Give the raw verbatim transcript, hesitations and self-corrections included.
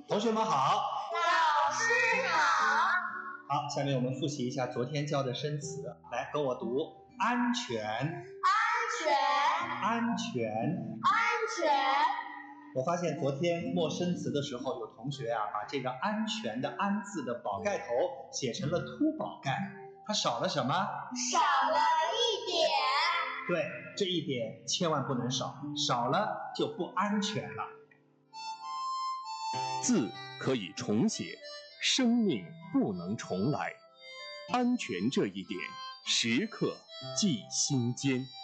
同学们好， 老师好。 好，下面我们复习一下昨天教的生词，来跟我读：安全， 安全， 安全， 安全。 我发现昨天默生词的时候，有同学啊把这个安全的安字的宝盖头写成了凸宝盖，它少了什么？ 少了一点。 对，这一点千万不能少，少了就不安全了。 字可以重写，生命不能重来。安全这一点，时刻记心间。